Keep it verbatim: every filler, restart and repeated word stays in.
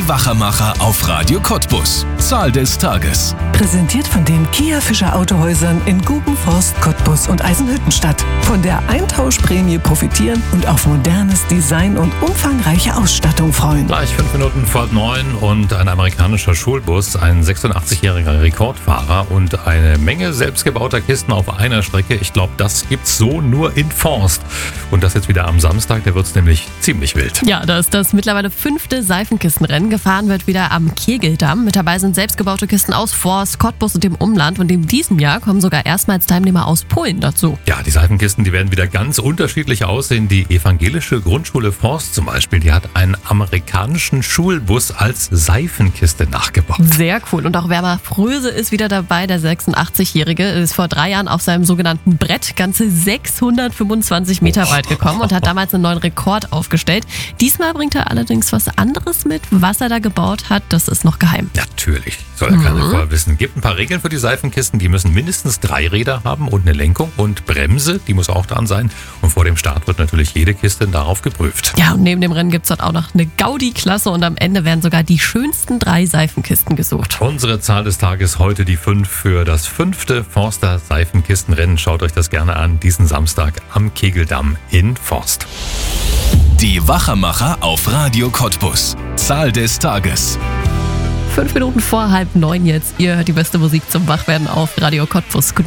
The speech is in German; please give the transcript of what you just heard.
Die Wachermacher auf Radio Cottbus. Zahl des Tages. Präsentiert von den Kia Fischer Autohäusern in Gubenforst, Cottbus und Eisenhüttenstadt. Von der Eintauschprämie profitieren und auf modernes Design und umfangreiche Ausstattung freuen. Gleich fünf Minuten vor neun und ein amerikanischer Schulbus, ein sechsundachtzigjähriger Rekordfahrer und eine Menge selbstgebauter Kisten auf einer Strecke. Ich glaube, das gibt's so nur in Forst. Und das jetzt wieder am Samstag, da wird's nämlich ziemlich wild. Ja, das ist das mittlerweile fünfte Seifenkistenrennen. Gefahren wird wieder am Kegeldamm. Mit dabei sind selbstgebaute Kisten aus Forst, Cottbus und dem Umland. Und in diesem Jahr kommen sogar erstmals Teilnehmer aus Polen dazu. Ja, die Seifenkisten, die werden wieder ganz unterschiedlich aussehen. Die evangelische Grundschule Forst zum Beispiel, die hat einen amerikanischen Schulbus als Seifenkiste nachgebaut. Sehr cool. Und auch Werner Fröse ist wieder dabei. Der sechsundachtzigjährige ist vor drei Jahren auf seinem sogenannten Brett ganze sechshundertfünfundzwanzig Meter weit gekommen und hat damals einen neuen Rekord aufgestellt. Diesmal bringt er allerdings was anderes mit. Was er da gebaut hat, das ist noch geheim. Natürlich, soll er keiner vorher wissen. Gibt ein paar Regeln für die Seifenkisten. Die müssen mindestens drei Räder haben und eine Lenkung und Bremse, die muss auch dran sein. Und vor dem Start wird natürlich jede Kiste darauf geprüft. Ja, und neben dem Rennen gibt es dort auch noch eine Gaudi-Klasse und am Ende werden sogar die schönsten drei Seifenkisten gesucht. Unsere Zahl des Tages heute die fünf für das fünfte Forster Seifenkistenrennen. Schaut euch das gerne an, diesen Samstag am Kegeldamm in Forst. Die Wachermacher auf Radio Cottbus. Zahl des Tages. Fünf Minuten vor halb neun jetzt. Ihr hört die beste Musik zum Wachwerden auf Radio Cottbus. Guten